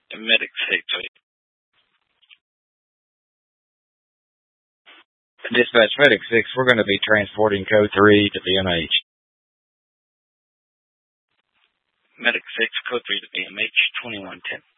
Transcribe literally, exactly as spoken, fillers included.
Medic six. Dispatch Medic six, we're going to be transporting code three to B M H. Medic six, code three to B M H, twenty-one ten.